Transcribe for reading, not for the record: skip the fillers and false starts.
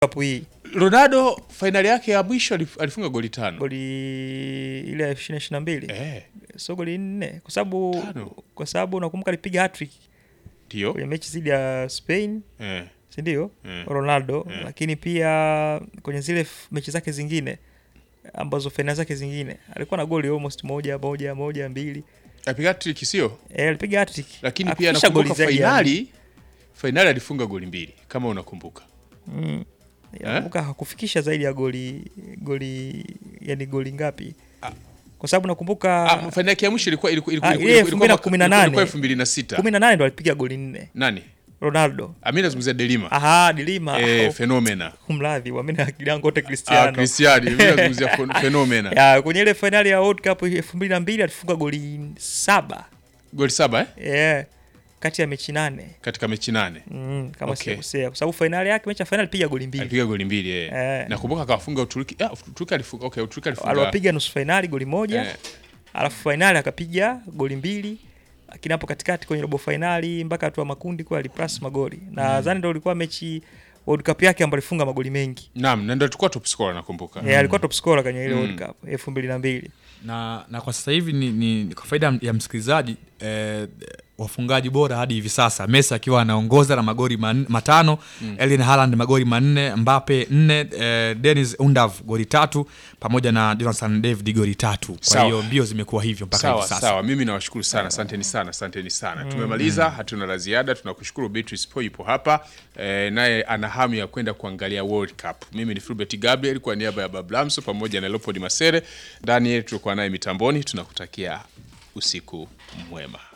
Cup hii. Ronaldo finali yake ya mwisho alifunga goli 5. Goli ile ya 2022. So goli 4 kwa sababu nakumbuka alipiga hat-trick. Ndio. Kwenye mechi dhidi ya Spain. Si ndio? Ronaldo, lakini pia kwenye zile mechi zake zingine ambazo finali zake zingine alikuwa na goli almost 1 2. Alipiga hat-trick sio? Alipiga hat-trick. Lakini pia nakumbuka finali alifunga goli 2 kama unakumbuka. Nakumbuka hakufikisha zaidi ya goli yani goli ngapi? Kwa sababu nakumbuka finali ya mwisho ilikuwa 2018. 2006 ndo alipiga goli 4. Nani? Ronaldo. Amina nazungumzia Delima. Delima. Fenomena. Kumradhi, wamina akili yangu yote Cristiano. Cristiano, mimi nazungumzia Fenomena. Kwenye ile finali ya World Cup 2002 alifunga goli 7. Goli 7 kati ya mechi 8. Katika mechi 8. Kama sikosea. Kwa sababu finali yake mechi ya finali alipiga goli 2. Alipiga goli 2 Nakumbuka akafunga Uturuki. Uturuki alifunga. Uturuki alifunga. Alipiga nusu finali goli 1. Alafu finali akapiga goli 2. Lakini hapo katikati kwenye robo finali mpaka hatua makundi kwa alipass magoli. Na nadhani ndio ilikuwa mechi World Cup yake ambayo alifunga magoli mengi. Naam, na ndio alikuwa top scorer nakumbuka. Alikuwa top scorer kwenye ile World Cup 2002. Na kwa sasa hivi ni kwa faida ya msikilizaji wafungaji bora hadi hivi sasa, Messi akiwa anaongoza na magoli 5, Erling Haaland magoli 4, Mbappe 4, Dennis Undav goli 3 pamoja na Jonathan David goli 3. Kwa hiyo mbio zimekuwa hivyo mpaka hivi sasa. Sawa, mimi nawashukuru sana. Asanteni sana. Tumemaliza, hatuna la ziada. Tunakushukuru Beatrice Po yupo hapa. Naye ana hamu ya kwenda kuangalia World Cup. Mimi ni Fulbert Gabriel kwa niaba ya Bablamso pamoja na Leopold Masere. Daniel tulikuwa naye mitamboni. Tunakutakia usiku mwema.